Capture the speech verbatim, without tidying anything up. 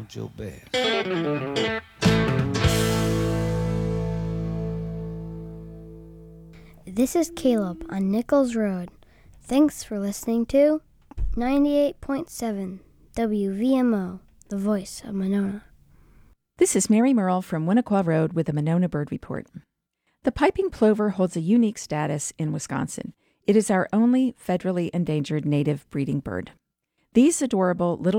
want your best. This is Caleb on Nichols Road. Thanks for listening to ninety-eight point seven W V M O, the voice of Monona. This is Mary Merle from Winnequa Road with the Monona Bird Report. The piping plover holds a unique status in Wisconsin. It is our only federally endangered native breeding bird. These adorable little